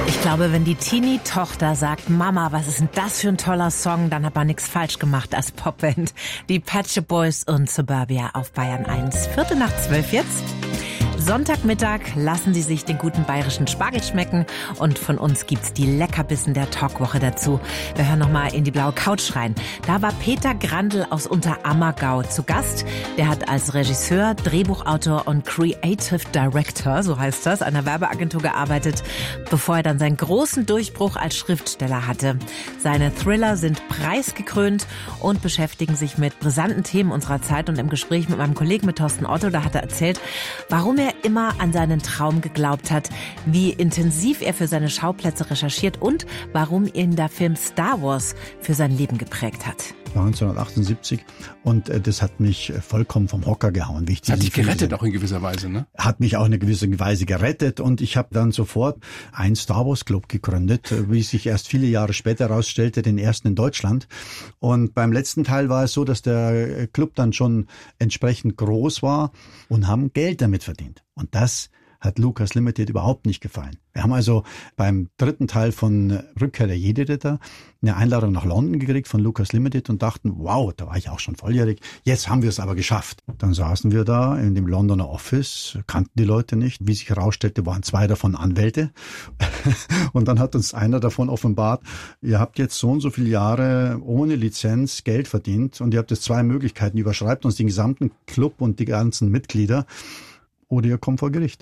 Ich glaube, wenn die Teenie-Tochter sagt, Mama, was ist denn das für ein toller Song, dann hat man nichts falsch gemacht als Popband. Die Pet Shop Boys und Suburbia auf Bayern 1. 11:45 jetzt. Sonntagmittag lassen Sie sich den guten bayerischen Spargel schmecken und von uns gibt's die Leckerbissen der Talkwoche dazu. Wir hören nochmal in die blaue Couch rein. Da war Peter Grandl aus Unterammergau zu Gast. Der hat als Regisseur, Drehbuchautor und Creative Director, so heißt das, einer Werbeagentur gearbeitet, bevor er dann seinen großen Durchbruch als Schriftsteller hatte. Seine Thriller sind preisgekrönt und beschäftigen sich mit brisanten Themen unserer Zeit. Und im Gespräch mit meinem Kollegen, mit Thorsten Otto, da hat er erzählt, warum er immer an seinen Traum geglaubt hat, wie intensiv er für seine Schauplätze recherchiert und warum ihn der Film Star Wars für sein Leben geprägt hat. 1978 und das hat mich vollkommen vom Hocker gehauen. Wie ich hat dich gerettet auch in gewisser Weise, ne? Hat mich auch in gewisser Weise gerettet und ich habe dann sofort einen Star Wars Club gegründet, wie sich erst viele Jahre später herausstellte, den ersten in Deutschland. Und beim letzten Teil war es so, dass der Club dann schon entsprechend groß war und haben Geld damit verdient. Und das hat Lucas Limited überhaupt nicht gefallen. Wir haben also beim dritten Teil von Rückkehr der Jedi-Ritter eine Einladung nach London gekriegt von Lucas Limited und dachten, wow, da war ich auch schon volljährig, jetzt haben wir es aber geschafft. Dann saßen wir da in dem Londoner Office, kannten die Leute nicht. Wie sich herausstellte, waren 2 davon Anwälte. Und dann hat uns einer davon offenbart, ihr habt jetzt so und so viele Jahre ohne Lizenz Geld verdient und ihr habt jetzt 2 Möglichkeiten, überschreibt uns den gesamten Club und die ganzen Mitglieder. Oder ihr kommt vor Gericht.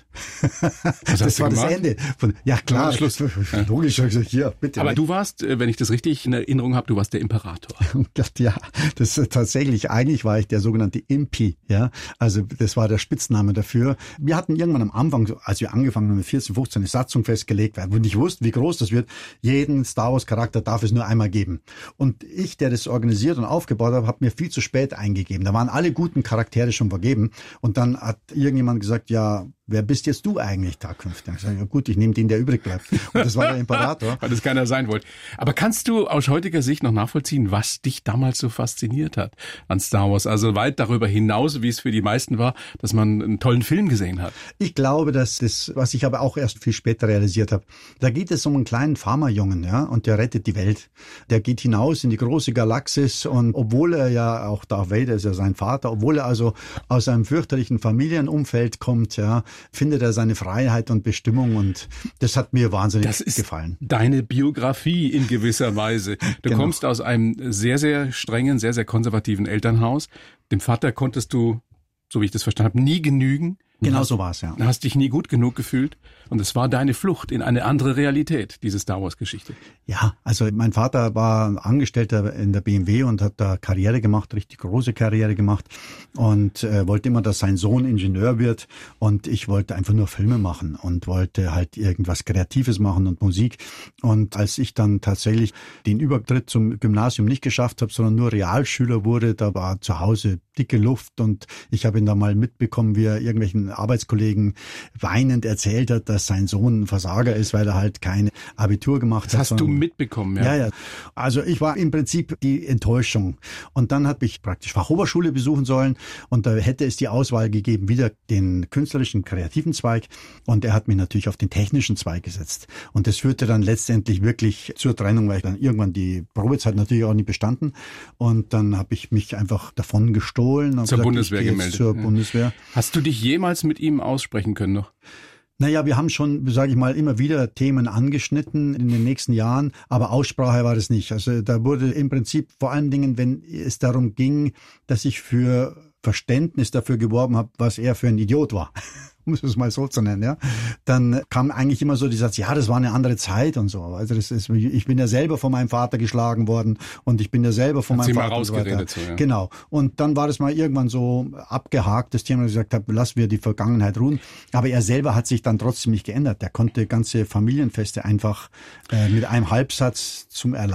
Das war das Ende. Ja klar, Schluss. Logisch. Hier, bitte. Aber du warst, wenn ich das richtig in Erinnerung habe, du warst der Imperator. Ja, das ist tatsächlich, eigentlich war ich der sogenannte Impi. Ja, also das war der Spitzname dafür. Wir hatten irgendwann am Anfang, als wir angefangen haben mit 14, 15, eine Satzung festgelegt, weil wir nicht wussten, wie groß das wird. Jeden Star Wars Charakter darf es nur einmal geben. Und ich, der das organisiert und aufgebaut habe, habe mir viel zu spät eingegeben. Da waren alle guten Charaktere schon vergeben. Und dann hat irgendjemand gesagt, ja, wer bist jetzt du eigentlich da künftig? Ich sage, ja gut, ich nehme den, der übrig bleibt. Und das war der Imperator. Weil das keiner sein wollte. Aber kannst du aus heutiger Sicht noch nachvollziehen, was dich damals so fasziniert hat an Star Wars? Also weit darüber hinaus, wie es für die meisten war, dass man einen tollen Film gesehen hat. Ich glaube, dass das, was ich aber auch erst viel später realisiert habe, da geht es um einen kleinen Farmerjungen, ja, und der rettet die Welt. Der geht hinaus in die große Galaxis und obwohl er ja, auch Darth Vader ist ja sein Vater, obwohl er also aus einem fürchterlichen Familienumfeld kommt, ja, findet er seine Freiheit und Bestimmung und das hat mir wahnsinnig gefallen. Deine Biografie in gewisser Weise. Du kommst aus einem sehr, sehr strengen, sehr, sehr konservativen Elternhaus. Dem Vater konntest du, so wie ich das verstanden habe, nie genügen. Genau so war es, ja. Du hast dich nie gut genug gefühlt und es war deine Flucht in eine andere Realität, diese Star Wars Geschichte. Ja, also mein Vater war Angestellter in der BMW und hat da Karriere gemacht, richtig große Karriere gemacht und wollte immer, dass sein Sohn Ingenieur wird und ich wollte einfach nur Filme machen und wollte halt irgendwas Kreatives machen und Musik. Und als ich dann tatsächlich den Übertritt zum Gymnasium nicht geschafft habe, sondern nur Realschüler wurde, da war zu Hause dicke Luft und ich habe ihn da mal mitbekommen, wie er irgendwelchen Arbeitskollegen weinend erzählt hat, dass sein Sohn ein Versager ist, weil er halt kein Abitur gemacht hat. Das hast du mitbekommen, ja? Ja. Also ich war im Prinzip die Enttäuschung. Und dann habe ich praktisch Fachhochschule besuchen sollen und da hätte es die Auswahl gegeben, wieder den künstlerischen, kreativen Zweig und er hat mich natürlich auf den technischen Zweig gesetzt. Und das führte dann letztendlich wirklich zur Trennung, weil ich dann irgendwann die Probezeit natürlich auch nicht bestanden und dann habe ich mich einfach davon gestohlen. Zur Bundeswehr gemeldet. Zur Bundeswehr. Hast du dich jemals mit ihm aussprechen können noch? Naja, wir haben schon, sage ich mal, immer wieder Themen angeschnitten in den nächsten Jahren, aber Aussprache war das nicht. Also da wurde im Prinzip vor allen Dingen, wenn es darum ging, dass ich für Verständnis dafür geworben habe, was er für ein Idiot war, um es mal so zu nennen, ja, dann kam eigentlich immer so dieser Satz, ja, das war eine andere Zeit und so. Also das ist, ich bin ja selber von meinem Vater geschlagen worden und ich bin ja selber von meinem Vater. Mal rausgeredet so, ja. Genau. Und dann war das mal irgendwann so abgehakt, das Thema, dass ich gesagt habe, lassen wir die Vergangenheit ruhen. Aber er selber hat sich dann trotzdem nicht geändert. Der konnte ganze Familienfeste einfach mit einem Halbsatz zum Erlassen